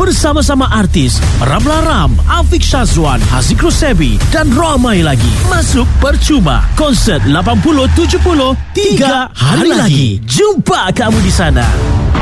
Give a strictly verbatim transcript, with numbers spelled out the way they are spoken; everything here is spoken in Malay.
bersama-sama artis Ramla Ram, Afiq Syazwan, Haziq Rosebi dan ramai lagi. Masuk percuma. Konsert lapan puluh tujuh puluh tiga hari lagi. Jumpa kamu di sana.